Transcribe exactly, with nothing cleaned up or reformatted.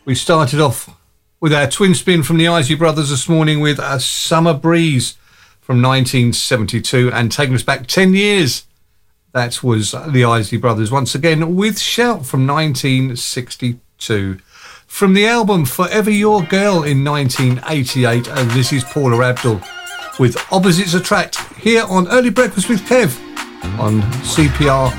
We started off with our twin spin from the Isley Brothers this morning with A Summer Breeze from nineteen seventy-two, and taking us back ten years, that was the Isley Brothers once again with Shout from nineteen sixty-two. From the album Forever Your Girl in nineteen eighty-eight, and this is Paula Abdul with Opposites Attract here on Early Breakfast with Kev on C P R